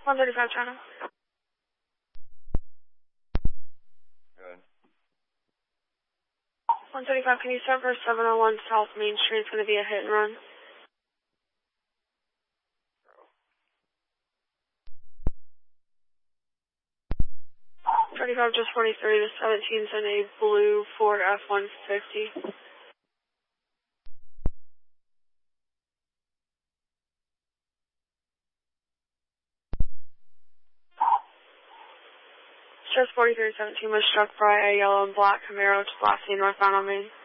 135 China. Good. 135, can you start for 701 South Main Street? It's going to be a hit and run. 35, just 43, the 17's in a blue Ford F-150. Just 43, 17 was struck by a yellow and black Camaro just last seen northbound on Main.